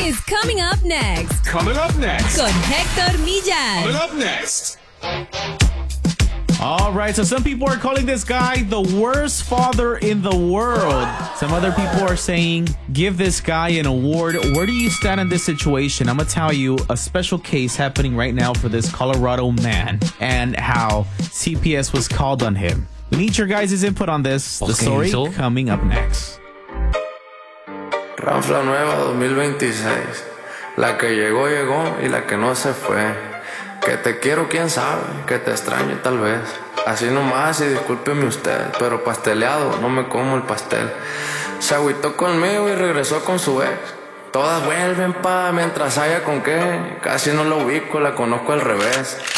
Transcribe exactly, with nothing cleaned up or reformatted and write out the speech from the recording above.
is coming up next. Coming up next. Con Héctor Millan. Coming up next. All right, so some people are calling this guy the worst father in the world. Some other people are saying, give this guy an award. Where do you stand in this situation? I'm going to tell you a special case happening right now for this Colorado man and how C P S was called on him. We need your guys' input on this. The story coming up next. Ranfla nueva dos mil veintiséis. La que llegó, llegó y la que no se fue. Que te quiero, quién sabe, que te extraño tal vez. Así nomás y discúlpeme usted, pero pasteleado, no me como el pastel. Se agüitó conmigo y regresó con su ex. Todas vuelven pa' mientras haya con qué. Casi no la ubico, la conozco al revés.